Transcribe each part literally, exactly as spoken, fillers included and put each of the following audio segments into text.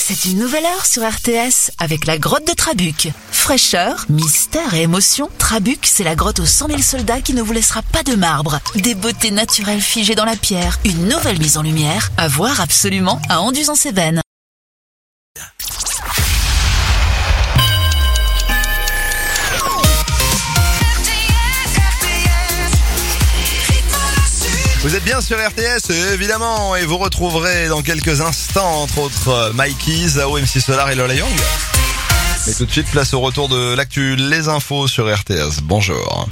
C'est une nouvelle heure sur R T S avec la grotte de Trabuc. Fraîcheur, mystère et émotion, Trabuc, c'est la grotte aux cent mille soldats qui ne vous laissera pas de marbre. Des beautés naturelles figées dans la pierre, une nouvelle mise en lumière, à voir absolument à Anduze-en-Cévennes. Vous êtes bien sur R T S, évidemment, et vous retrouverez dans quelques instants, entre autres, Mikey's, O M C Solar et Lola Young. Mais tout de suite, place au retour de l'actu, les infos sur R T S. Bonjour.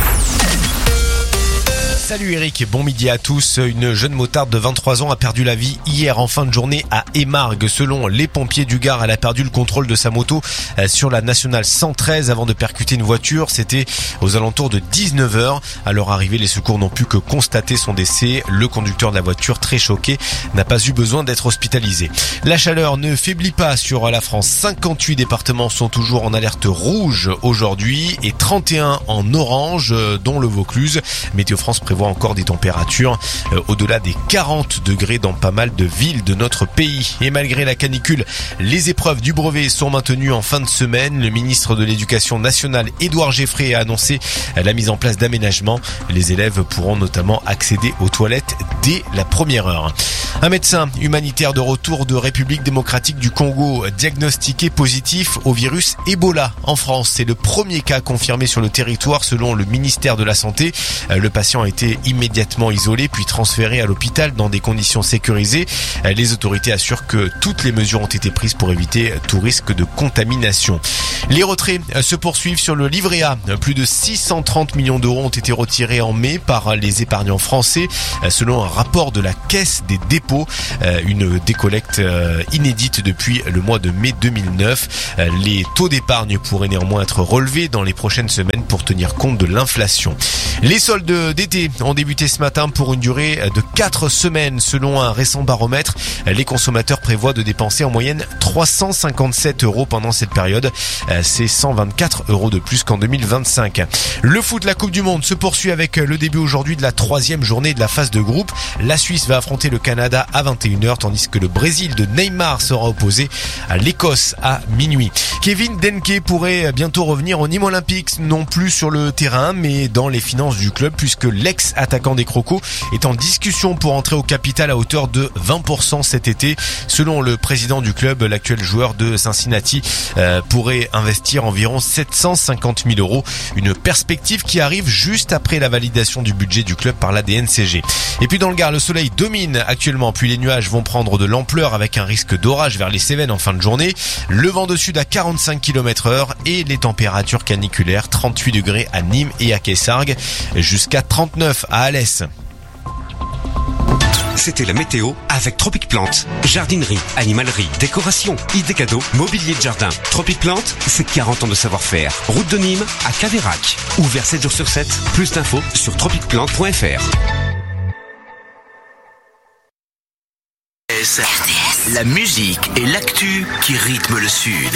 Salut Eric, bon midi à tous. Une jeune motarde de vingt-trois ans a perdu la vie hier en fin de journée à Émargues. Selon les pompiers du Gard, elle a perdu le contrôle de sa moto sur la nationale cent treize avant de percuter une voiture. C'était aux alentours de dix-neuf heures. À leur arrivée, les secours n'ont pu que constater son décès. Le conducteur de la voiture, très choqué, n'a pas eu besoin d'être hospitalisé. La chaleur ne faiblit pas sur la France. cinquante-huit départements sont toujours en alerte rouge aujourd'hui et trente et un en orange, dont le Vaucluse. Météo France prévoit encore des températures euh, au-delà des quarante degrés dans pas mal de villes de notre pays. Et malgré la canicule, les épreuves du brevet sont maintenues en fin de semaine. Le ministre de l'Éducation nationale, Édouard Géfré, a annoncé la mise en place d'aménagements. Les élèves pourront notamment accéder aux toilettes dès la première heure. Un médecin humanitaire de retour de République démocratique du Congo diagnostiqué positif au virus Ebola en France. C'est le premier cas confirmé sur le territoire selon le ministère de la Santé. Le patient a été immédiatement isolé puis transféré à l'hôpital dans des conditions sécurisées. Les autorités assurent que toutes les mesures ont été prises pour éviter tout risque de contamination. Les retraits se poursuivent sur le livret A. Plus de six cent trente millions d'euros ont été retirés en mai par les épargnants français selon un rapport de la Caisse des dépôts. Une décollecte inédite depuis le mois de mai deux mille neuf. Les taux d'épargne pourraient néanmoins être relevés dans les prochaines semaines pour tenir compte de l'inflation. Les soldes d'été ont débuté ce matin pour une durée de quatre semaines. Selon un récent baromètre, les consommateurs prévoient de dépenser en moyenne trois cent cinquante-sept euros pendant cette période. C'est cent vingt-quatre euros de plus qu'en deux mille vingt-cinq. Le foot, la Coupe du Monde se poursuit avec le début aujourd'hui de la troisième journée de la phase de groupe. La Suisse va affronter le Canada à vingt et une heures, tandis que le Brésil de Neymar sera opposé à l'Écosse à minuit. Kevin Denke pourrait bientôt revenir au Nîmes Olympique, non plus sur le terrain, mais dans les finances du club, puisque l'ex-attaquant des Crocos est en discussion pour entrer au capital à hauteur de vingt pour cent cet été. Selon le président du club, l'actuel joueur de Cincinnati euh, pourrait investir environ sept cent cinquante mille euros. Une perspective qui arrive juste après la validation du budget du club par la D N C G. Et puis dans le Gard, le soleil domine actuellement, puis les nuages vont prendre de l'ampleur avec un risque d'orage vers les Cévennes en fin de journée. Le vent de sud à quarante-cinq kilomètres heure et les températures caniculaires, trente-huit degrés à Nîmes et à Caissargues, jusqu'à trente-neuf à Alès. C'était la météo avec Tropic Plante. Jardinerie, animalerie, décoration, idées cadeaux, mobilier de jardin. Tropic Plante, c'est quarante ans de savoir-faire. Route de Nîmes à Caveyrac. Ouvert sept jours sur sept. Plus d'infos sur tropic plante point f r. R T S, la musique et l'actu qui rythment le Sud.